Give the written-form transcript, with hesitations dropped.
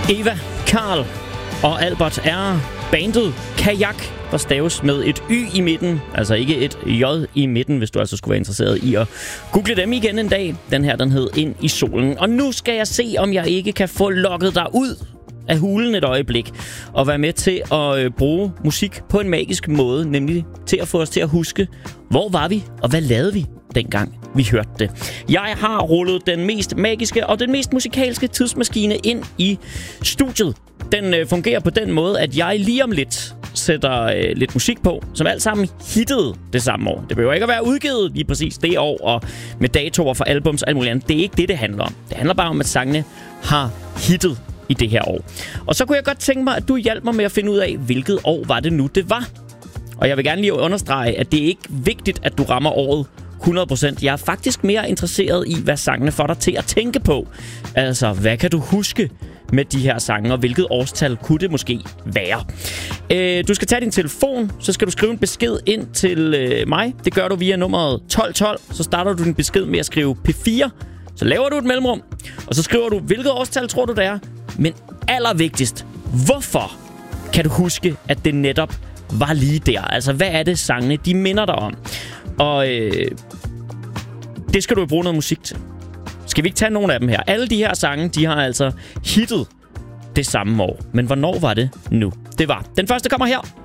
Eva, Karl og Albert er bandet Kajak, der staves med et Y i midten. Altså ikke et J i midten, hvis du altså skulle være interesseret i at google dem igen en dag. Den her, den hed Ind i solen. Og nu skal jeg se, om jeg ikke kan få lukket dig ud af hulen et øjeblik og være med til at bruge musik på en magisk måde, nemlig til at få os til at huske, hvor var vi og hvad lavede vi dengang vi hørte det. Jeg har rullet den mest magiske og den mest musikalske tidsmaskine ind i studiet. Den fungerer på den måde, at jeg lige om lidt sætter lidt musik på, som alt sammen hittede det samme år. Det behøver ikke at være udgivet lige præcis det år, og med datoer for albums og alt muligt andet. Det er ikke det handler om. Det handler bare om, at sangene har hittet i det her år. Og så kunne jeg godt tænke mig, at du hjalp mig med at finde ud af, hvilket år var det nu, det var. Og jeg vil gerne lige understrege, at det er ikke vigtigt, at du rammer året 100%. Jeg er faktisk mere interesseret i, hvad sangene får dig til at tænke på. Altså, hvad kan du huske med de her sange, og hvilket årstal kunne det måske være? Du skal tage din telefon, så skal du skrive en besked ind til mig. Det gør du via nummeret 1212. Så starter du din besked med at skrive P4. Så laver du et mellemrum, og så skriver du, hvilket årstal tror du det er. Men allervigtigst, hvorfor kan du huske, at det netop var lige der? Altså, hvad er det sangene, de minder dig om? Og det skal du bruge noget musik til. Skal vi ikke tage nogle af dem her? Alle de her sange, de har altså hittet det samme år. Men hvornår var det nu? Det var. Den første kommer her.